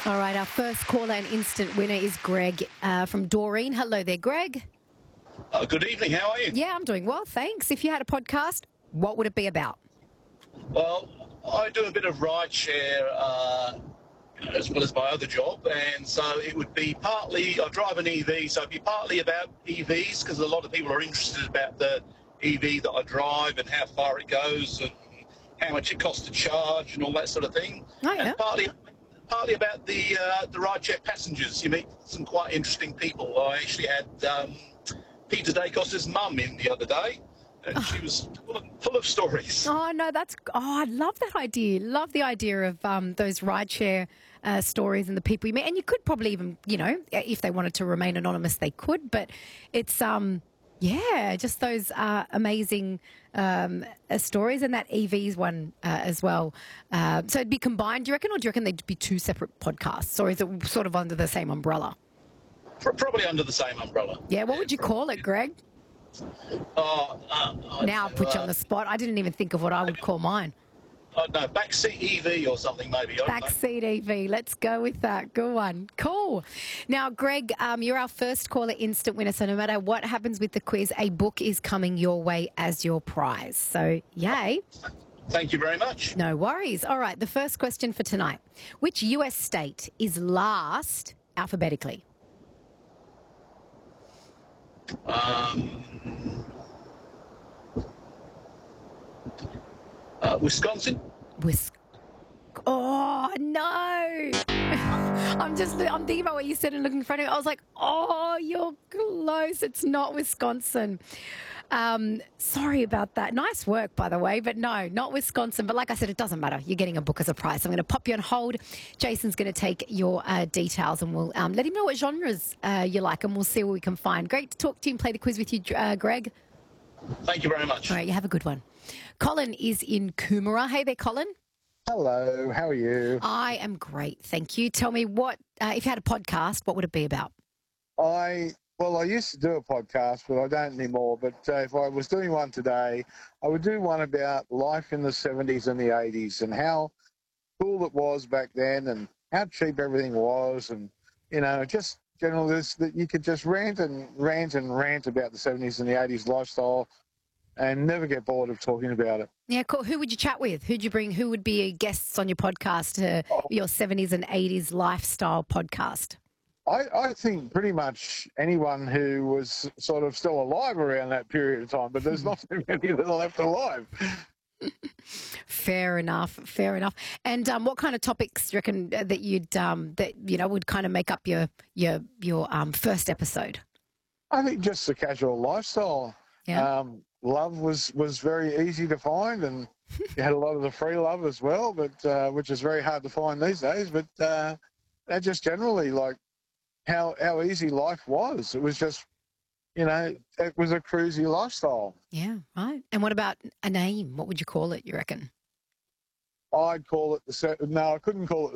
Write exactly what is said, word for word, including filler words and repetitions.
All right, our first caller and instant winner is Greg uh, from Doreen. Hello there, Greg. Uh, good evening, how are you? Yeah, I'm doing well, thanks. If you had a podcast, what would it be about? Well, I do a bit of rideshare uh, as well as my other job, and so it would be partly, I drive an E V, so it'd be partly about E Vs, because a lot of people are interested about the E V that I drive and how far it goes and how much it costs to charge and all that sort of thing. Oh, yeah. And partly partly about the uh, the rideshare passengers. You meet some quite interesting people. I actually had um, Peter Dacos's mum in the other day, and she was full of, full of stories. Oh, no, that's... Oh, I love that idea. Love the idea of um, those rideshare uh, stories and the people you meet. And you could probably even, you know, if they wanted to remain anonymous, they could. But it's... um. Yeah, just those uh, amazing um, uh, stories, and that E Vs one uh, as well. Uh, so it'd be combined, do you reckon, or do you reckon they'd be two separate podcasts, or is it sort of under the same umbrella? Probably under the same umbrella. Yeah, what would you call it, Greg? Oh, uh, Now I'll put you on the spot. I didn't even think of what I would call mine. I don't know, backseat E V or something maybe. I don't know. Backseat E V. Let's go with that. Good one. Cool. Now, Greg, um, you're our first caller instant winner. So no matter what happens with the quiz, a book is coming your way as your prize. So, yay. Thank you very much. No worries. All right. The first question for tonight. Which U S state is last alphabetically? Um, uh, Wisconsin? Wis- oh, no. I'm just, I'm thinking about what you said and looking in front of me. I was like, oh, you're close. It's not Wisconsin. Um, sorry about that. Nice work, by the way, but no, not Wisconsin. But like I said, it doesn't matter. You're getting a book as a prize. I'm going to pop you on hold. Jason's going to take your uh, details, and we'll um, let him know what genres uh, you like, and we'll see what we can find. Great to talk to you and play the quiz with you, uh, Greg. Thank you very much. All right, you have a good one. Colin is in Coomera. Hey there, Colin. Hello, how are you? I am great, thank you. Tell me, what uh, if you had a podcast, what would it be about? I well, I used to do a podcast, but I don't anymore. But uh, if I was doing one today, I would do one about life in the seventies and the eighties and how cool it was back then, and how cheap everything was, and you know, just general this that you could just rant and rant and rant about the seventies and the eighties lifestyle, and never get bored of talking about it. Yeah, cool. Who would you chat with? Who'd you bring? Who would be guests on your podcast, uh, your seventies and eighties lifestyle podcast? I, I think pretty much anyone who was sort of still alive around that period of time, but there's not too many that are left alive. Fair enough. Fair enough. And um, what kind of topics do you reckon that you'd um, that you know would kind of make up your your your um, first episode? I think just the casual lifestyle. Yeah. Um, love was, was very easy to find, and you had a lot of the free love as well, but uh, which is very hard to find these days. But uh, that just generally like how how easy life was. It was just, you know, it was a cruisy lifestyle. Yeah. Right. And what about a name? What would you call it? You reckon? I'd call it the se- no, I couldn't call it